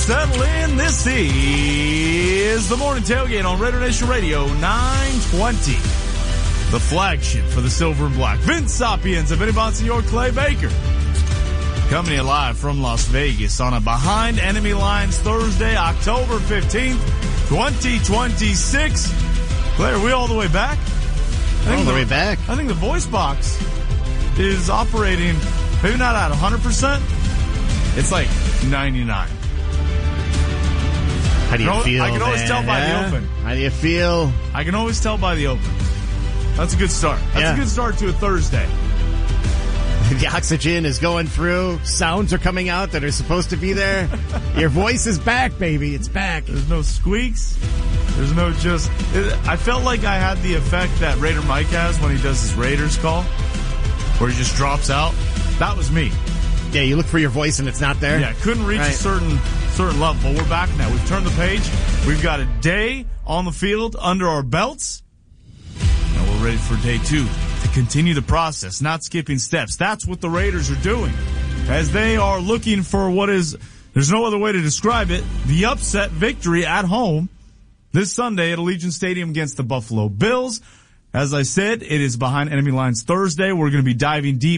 settle in. This is the Morning Tailgate on Raider Nation Radio 920. The flagship for the Silver and Black. Vince Sapiens of Vinny Bonsignor, Clay Baker. Coming to you live from Las Vegas on a Behind Enemy Lines Thursday, October 15th, 2026. Clay, are we all the way back? All the way back. I think the voice box is operating, maybe not at 100%. It's like 99. How do you feel, I can always tell by the open. How do you feel? I can always tell by the open. That's a good start. That's a good start to a Thursday. The oxygen is going through. Sounds are coming out that are supposed to be there. Your voice is back, baby. It's back. There's no squeaks. There's no I felt like I had the effect that Raider Mike has when he does his Raiders call, where he just drops out. That was me. Yeah, you look for your voice and it's not there. Yeah, couldn't reach a certain level, but we're back now. We've turned the page. We've got a day on the field under our belts. Now we're ready for day 2 to continue the process, not skipping steps. That's what the Raiders are doing, as they are looking for there's no other way to describe it, the upset victory at home this Sunday at Allegiant Stadium against the Buffalo Bills. As I said, it is Behind Enemy Lines Thursday. We're going to be diving deep